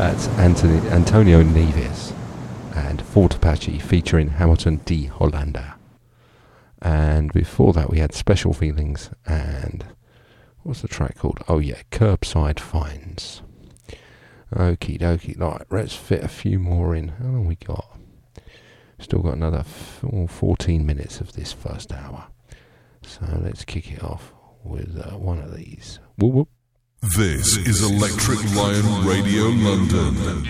That's Antonio Neves and Fort Apache featuring Hamilton D. Hollander. And before that we had Special Feelings and what's the track called? Oh yeah, Curbside Finds. Okie dokie, right, let's fit a few more in. How long we got? Still got another 14 minutes of this first hour. So let's kick it off with one of these. Whoop whoop. This is Electric Lion Radio London.